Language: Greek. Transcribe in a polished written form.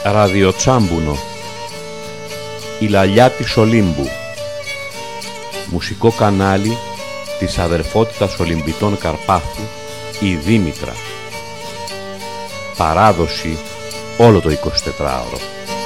Ραδιοτσάμπουνο. Η λαλιά της Ολύμπου. Μουσικό κανάλι της αδερφότητας Ολυμπητών Καρπάθου, η Δήμητρα. Παράδοση όλο το 24ωρο.